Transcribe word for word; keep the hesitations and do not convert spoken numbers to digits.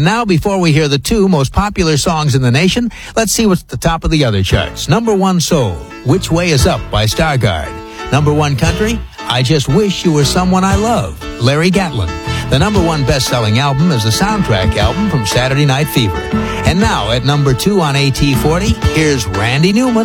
now, before we hear the two most popular songs in the nation, let's see what's at the top of the other charts. Number one soul, Which Way Is Up by Stargard. Number one country, I Just Wish You Were Someone I Love, Larry Gatlin. The number one best-selling album is the soundtrack album from Saturday Night Fever. And now, at number two on A T forty, here's Randy Newman.